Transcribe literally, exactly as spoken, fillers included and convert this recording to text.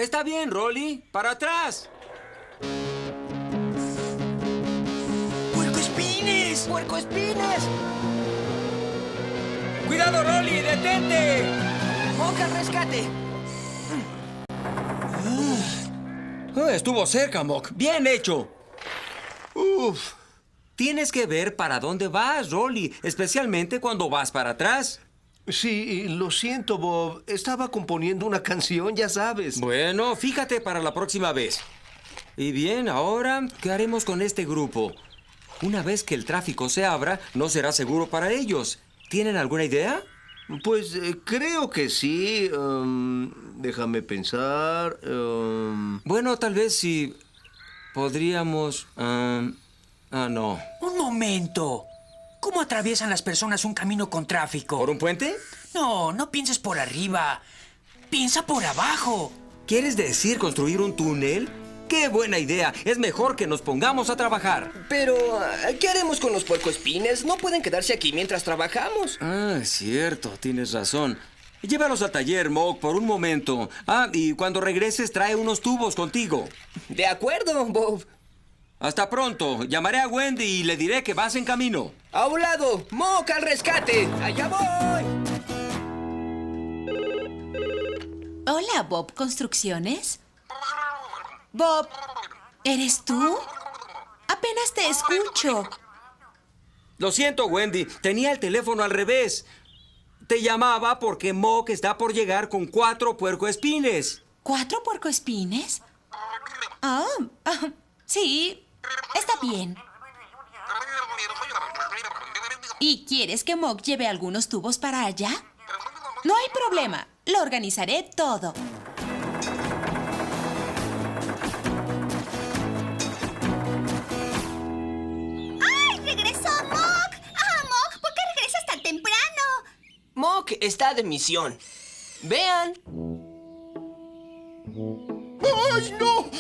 Está bien, Rolly. ¡Para atrás! ¡Puercoespines! ¡Puercoespines! ¡Cuidado, Rolly! ¡Detente! ¡Mog al rescate! Ah, estuvo cerca, Mog. ¡Bien hecho! Uf. Tienes que ver para dónde vas, Rolly, especialmente cuando vas para atrás. Sí, lo siento, Bob. Estaba componiendo una canción, ya sabes. Bueno, fíjate para la próxima vez. Y bien, ahora, ¿qué haremos con este grupo? Una vez que el tráfico se abra, no será seguro para ellos. ¿Tienen alguna idea? Pues eh, creo que sí. Um, déjame pensar. um, Bueno, tal vez si podríamos... um, ah, no. ¡Un momento! ¿Cómo atraviesan las personas un camino con tráfico? ¿Por un puente? No, no pienses por arriba. Piensa por abajo. ¿Quieres decir construir un túnel? ¡Qué buena idea! Es mejor que nos pongamos a trabajar. Pero, ¿qué haremos con los puercoespines? No pueden quedarse aquí mientras trabajamos. Ah, es cierto, tienes razón. Llévalos al taller, Mog, por un momento. Ah, y cuando regreses trae unos tubos contigo. De acuerdo, Bob. Hasta pronto. Llamaré a Wendy y le diré que vas en camino. A un lado, Mog al rescate. ¡Allá voy! Hola, Bob Construcciones. Bob, ¿eres tú? Apenas te escucho. Lo siento, Wendy. Tenía el teléfono al revés. Te llamaba porque Mog está por llegar con cuatro puercoespines. ¿Cuatro puercoespines? Ah, ah, sí, está bien. ¿Y quieres que Mog lleve algunos tubos para allá? No hay problema, lo organizaré todo. ¡Regresó Mog! ¡Ah, Mog! ¿Por qué regresas tan temprano? Mog está de misión. Vean. ¡Ay, no!